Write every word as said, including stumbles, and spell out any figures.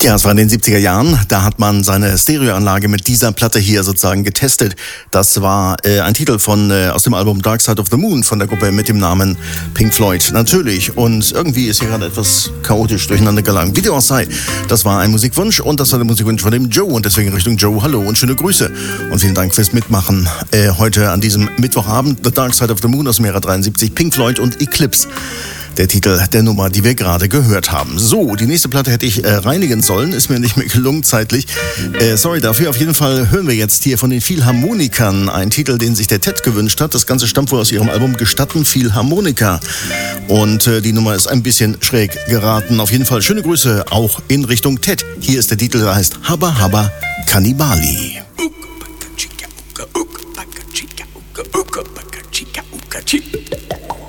Ja, es war in den siebziger Jahren. Da hat man seine Stereoanlage mit dieser Platte hier sozusagen getestet. Das war äh, ein Titel von äh, aus dem Album Dark Side of the Moon von der Gruppe mit dem Namen Pink Floyd. Natürlich. Und irgendwie ist hier gerade etwas chaotisch durcheinander gelangt. Wie dem auch sei. Das war ein Musikwunsch und das war der Musikwunsch von dem Joe. Und deswegen Richtung Joe, hallo und schöne Grüße. Und vielen Dank fürs Mitmachen. Äh, heute an diesem Mittwochabend The Dark Side of the Moon aus dem Jahre dreiundsiebzig. Pink Floyd und Eclipse. Der Titel der Nummer, die wir gerade gehört haben. So, die nächste Platte hätte ich äh, reinigen sollen, ist mir nicht mehr gelungen zeitlich. Äh, sorry dafür, auf jeden Fall hören wir jetzt hier von den Philharmonikern einen Titel, den sich der Ted gewünscht hat. Das Ganze stammt wohl aus ihrem Album Gestatten Philharmonika. Und äh, die Nummer ist ein bisschen schräg geraten. Auf jeden Fall schöne Grüße auch in Richtung Ted. Hier ist der Titel, der heißt Habba Habba Kannibali. Uka, baka, chica, uka, uka, baka, chica, uka, uka, baka, chica, uka, chica.